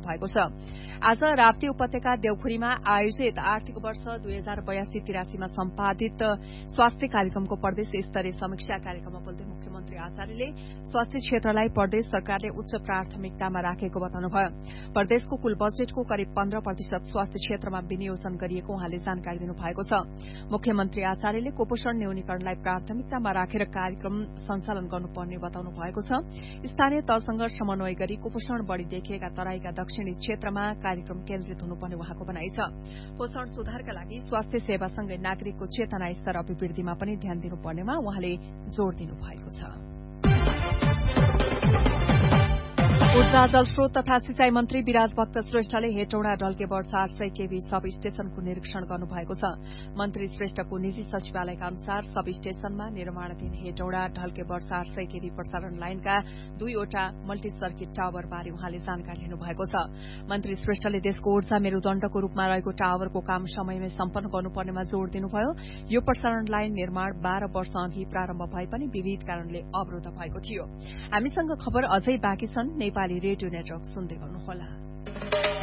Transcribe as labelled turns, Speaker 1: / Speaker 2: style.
Speaker 1: भएको छ। आज राप्ती उपत्यका देउखुरीमा आयोजित आर्थिक वर्ष 2082-83 मा सम्पादित स्वास्थ्य कार्यक्रमको प्रदेश स्तरीय समीक्षा कार्यक्रममा बोल्दै मुख्यमन्त्री आचार्यले स्वास्थ्य क्षेत्रलाई प्रदेश सरकारले उच्च प्राथमिकतामा राखेको बताउनुभयो। प्रदेशको कुल बजेटको करिब 15% स्वास्थ्य क्षेत्रमा विनियोजन गरिएको उहाँले जानकारी दिनुभएको छ। मुख्यमन्त्री आचार्यले कुपोषण न्यूनीकरणलाई प्राथमिकतामा राखेर कार्यक्रम सञ्चालन गर्नुपर्ने बताउनु भएको छ। स्थानीय तहसँग समन्वय गरी कुपोषण बढ़ी देखिएका तराईका दक्षिणी क्षेत्रमा कार्यक्रम केन्द्रित हुनुपर्ने उहाँको भनाइ छ। पोषण सुधारका लागि स्वास्थ्य सेवासँगै नागरिकको चेतना स्तर अभिवृद्धिमा पनि ध्यान दिनुपर्नेमा उहाँले जोड़ दिनुभएको छ। ऊर्जा जलस्रोत तथा सिंचाई मन्त्री विराज भक्त श्रेष्ठले हेटौडा ढल्केवर 400 केभी सब स्टेशनको निरीक्षण गर्नुभएको छ। मन्त्री श्रेष्ठको निजी सचिवालयका अनुसार सब स्टेशनमा निर्माणाधीन हेटौडा ढल्केवर 400 केभी प्रसारण लाइनका 2 वटा मल्टी सर्किट टावरबारे उहाँले जानकारी लिनुभएको छ। मन्त्री श्रेष्ठले देशको ऊर्जा मेरूदण्डको रूपमा रहेको टावरको काम समयमै सम्पन्न गर्नुपर्नेमा जोड़ दिनुभयो। यो प्रसारण लाइन निर्माण 12 वर्ष अघि प्रारम्भ भए पनि विविध कारणले अवरोध भएको थियो। हामीसँग खबर अझै बाँकी छन्। नेपाली रेडियो नेटवर्क सुन्दै गर्नुहोला।